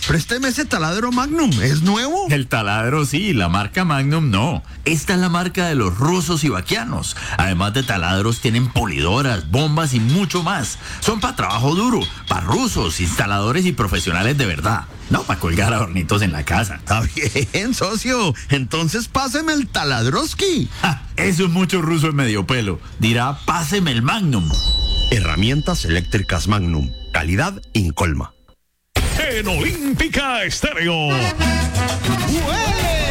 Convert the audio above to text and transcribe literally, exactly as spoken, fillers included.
présteme ese taladro Magnum, ¿es nuevo? El taladro sí, la marca Magnum no. Esta es la marca de los rusos y vaquianos. Además de taladros, tienen polidoras, bombas y mucho más. Son para trabajo duro, para rusos, instaladores y profesionales de verdad. No para colgar adornitos en la casa. Está bien, socio. Entonces páseme el taladroski. Ja, eso es mucho ruso en medio pelo. Dirá, páseme el Magnum. Herramientas eléctricas Magnum. Calidad incolma. En Olímpica Estéreo. ¡Huele!